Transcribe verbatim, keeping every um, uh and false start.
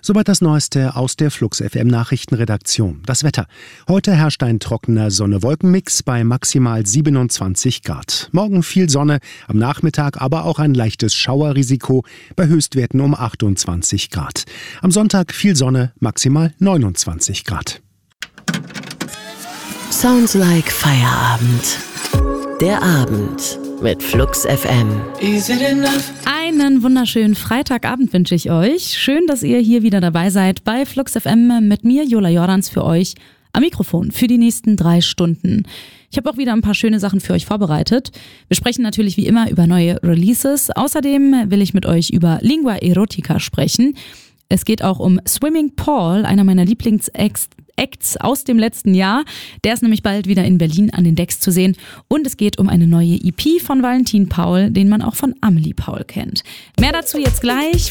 Soweit das Neueste aus der Flux F M Nachrichtenredaktion. Das Wetter. Heute herrscht ein trockener Sonne-Wolken-Mix bei maximal siebenundzwanzig Grad. Morgen viel Sonne, am Nachmittag aber auch ein leichtes Schauerrisiko bei Höchstwerten um achtundzwanzig Grad. Am Sonntag viel Sonne, maximal neunundzwanzig Grad. Sounds like Feierabend. Der Abend mit Flux F M. Einen wunderschönen Freitagabend wünsche ich euch. Schön, dass ihr hier wieder dabei seid bei Flux F M mit mir, Jola Jordans, für euch am Mikrofon für die nächsten drei Stunden. Ich habe auch wieder ein paar schöne Sachen für euch vorbereitet. Wir sprechen natürlich wie immer über neue Releases. Außerdem will ich mit euch über Lingua Erotica sprechen. Es geht auch um Swimming Paul, einer meiner Lieblings-Acts Acts aus dem letzten Jahr. Der ist nämlich bald wieder in Berlin an den Decks zu sehen. Und es geht um eine neue E P von Valentin Paul, den man auch von Amelie Paul kennt. Mehr dazu jetzt gleich.